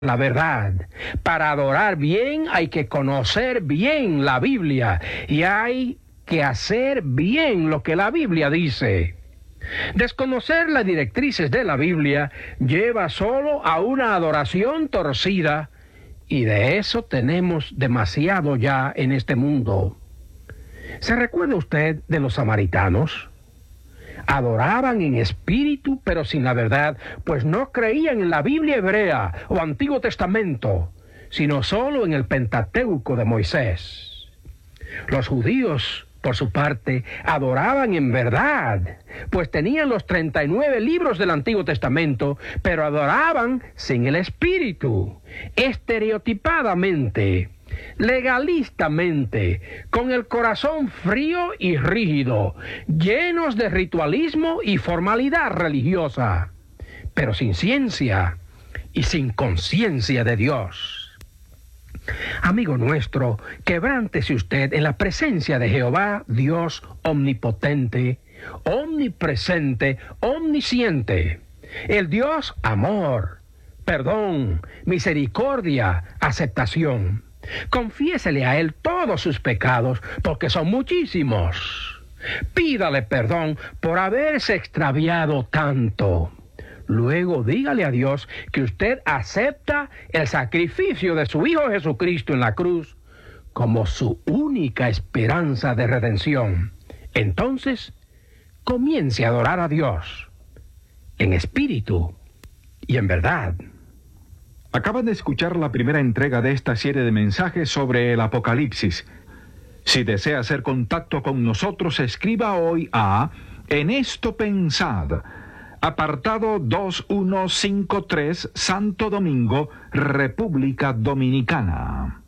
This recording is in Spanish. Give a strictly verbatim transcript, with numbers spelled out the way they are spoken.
la verdad. Para adorar bien hay que conocer bien la Biblia y hay que hacer bien lo que la Biblia dice. Desconocer las directrices de la Biblia lleva solo a una adoración torcida, y de eso tenemos demasiado ya en este mundo. ¿Se recuerda usted de los samaritanos? Adoraban en espíritu, pero sin la verdad, pues no creían en la Biblia hebrea o Antiguo Testamento, sino solo en el Pentateuco de Moisés. Los judíos, por su parte, adoraban en verdad, pues tenían los treinta y nueve libros del Antiguo Testamento, pero adoraban sin el espíritu, estereotipadamente, legalistamente, con el corazón frío y rígido, llenos de ritualismo y formalidad religiosa, pero sin ciencia y sin conciencia de Dios. Amigo nuestro, quebrántese usted en la presencia de Jehová, Dios omnipotente, omnipresente, omnisciente, el Dios amor, perdón, misericordia, aceptación. Confiésele a Él todos sus pecados, porque son muchísimos. Pídale perdón por haberse extraviado tanto. Luego dígale a Dios que usted acepta el sacrificio de su Hijo Jesucristo en la cruz como su única esperanza de redención. Entonces, comience a adorar a Dios en espíritu y en verdad. Acaban de escuchar la primera entrega de esta serie de mensajes sobre el Apocalipsis. Si desea hacer contacto con nosotros, escriba hoy a En esto pensad, apartado dos mil ciento cincuenta y tres, Santo Domingo, República Dominicana.